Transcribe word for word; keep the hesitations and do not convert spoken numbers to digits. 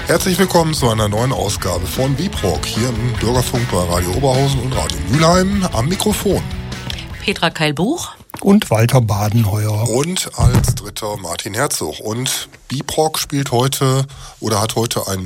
Herzlich willkommen zu einer neuen Ausgabe von BIPROC hier im Bürgerfunk bei Radio Oberhausen und Radio Mülheim. Am Mikrofon Petra Keil-Buch und Walter Badenheuer. Und als dritter Martin Herzog. Und BIPROC spielt heute oder hat heute ein